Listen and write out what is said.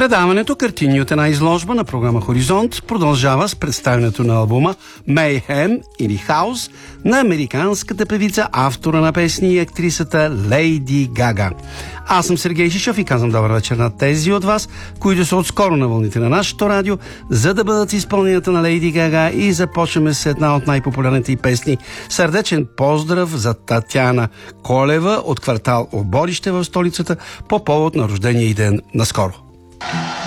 Предаването "Картини от една изложба" на програма Хоризонт продължава с представянето на албума Mayhem или Хаос на американската певица, автора на песни и актрисата Лейди Гага. Аз съм Сергей Шишов и казвам добър вечер на тези от вас, които са отскоро на вълните на нашето радио, за да бъдат изпълненията на Лейди Гага, и започваме с една от най-популярните й песни. Сърдечен поздрав за Татяна Колева от квартал Оборище в столицата по повод на рождения й ден наскоро.